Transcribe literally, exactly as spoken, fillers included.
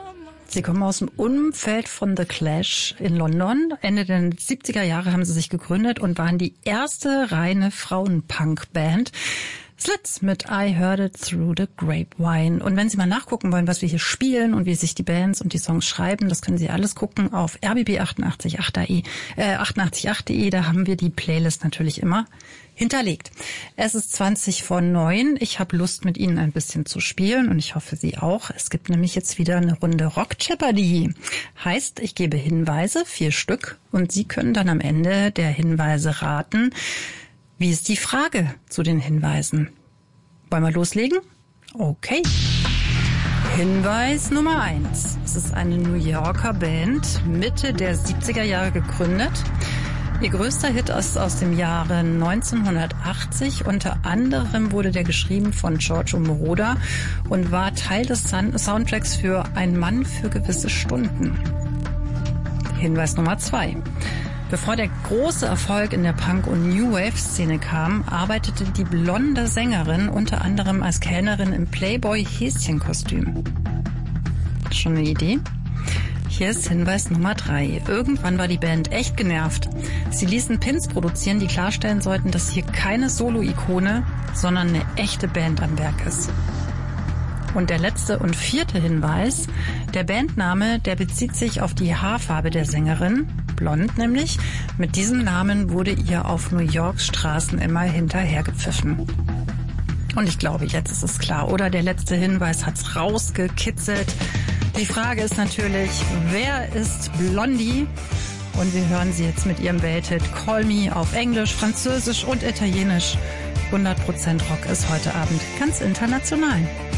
Sie kommen aus dem Umfeld von The Clash in London. Ende der siebziger Jahre haben sie sich gegründet und waren die erste reine Frauenpunk-Band. Slits mit I Heard It Through the Grapevine. Und wenn Sie mal nachgucken wollen, was wir hier spielen und wie sich die Bands und die Songs schreiben, das können Sie alles gucken auf r b b achtundachtzig Punkt acht äh, achtundachtzig Punkt acht punkt de. Da haben wir die Playlist natürlich immer hinterlegt. Es ist zwanzig vor neun. Ich habe Lust, mit Ihnen ein bisschen zu spielen und ich hoffe, Sie auch. Es gibt nämlich jetzt wieder eine Runde Rock Jeopardy. Heißt, ich gebe Hinweise, vier Stück, und Sie können dann am Ende der Hinweise raten, wie ist die Frage zu den Hinweisen? Wollen wir loslegen? Okay. Hinweis Nummer eins. Es ist eine New Yorker Band, Mitte der siebziger Jahre gegründet. Ihr größter Hit ist aus dem Jahre neunzehnhundertachtzig. Unter anderem wurde der geschrieben von Giorgio Moroder und war Teil des Soundtracks für Ein Mann für gewisse Stunden. Hinweis Nummer zwei. Bevor der große Erfolg in der Punk- und New Wave-Szene kam, arbeitete die blonde Sängerin unter anderem als Kellnerin im Playboy-Häschenkostüm. Schon eine Idee? Hier ist Hinweis Nummer drei. Irgendwann war die Band echt genervt. Sie ließen Pins produzieren, die klarstellen sollten, dass hier keine Solo-Ikone, sondern eine echte Band am Werk ist. Und der letzte und vierte Hinweis. Der Bandname, der bezieht sich auf die Haarfarbe der Sängerin, blond nämlich. Mit diesem Namen wurde ihr auf New Yorks Straßen immer hinterhergepfiffen. Und ich glaube, jetzt ist es klar, oder? Der letzte Hinweis hat's rausgekitzelt. Die Frage ist natürlich, wer ist Blondie? Und wir hören sie jetzt mit ihrem Welthit Call Me auf Englisch, Französisch und Italienisch. hundert Prozent Rock ist heute Abend ganz international.